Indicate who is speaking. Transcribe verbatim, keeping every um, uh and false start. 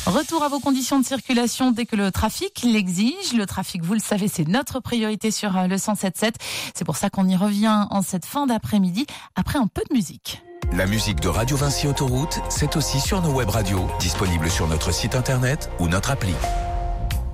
Speaker 1: Retour à vos conditions de circulation dès que le trafic l'exige. Le trafic, vous le savez, c'est notre priorité sur le cent sept sept. C'est pour ça qu'on y revient en cette fin d'après-midi, après un peu de musique.
Speaker 2: La musique de Radio Vinci Autoroute, c'est aussi sur nos web radios, disponibles sur notre site internet ou notre appli.